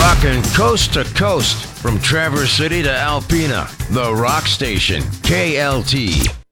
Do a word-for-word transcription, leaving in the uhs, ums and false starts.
Rockin' coast to coast from Traverse City to Alpena. The Rock Station, K L T.